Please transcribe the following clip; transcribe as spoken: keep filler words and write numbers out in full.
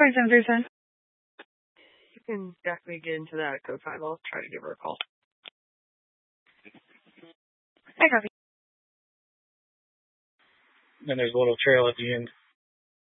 twenty-seven thirty-seven. You can definitely get into that code five. I'll try to give her a call. I copy. And there's a little trail at the end.